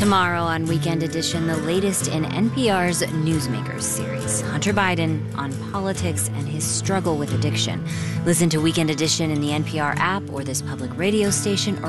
Tomorrow on Weekend Edition, the latest in NPR's Newsmakers series, Hunter Biden on politics and his struggle with addiction. Listen to Weekend Edition in the NPR app or this public radio station, or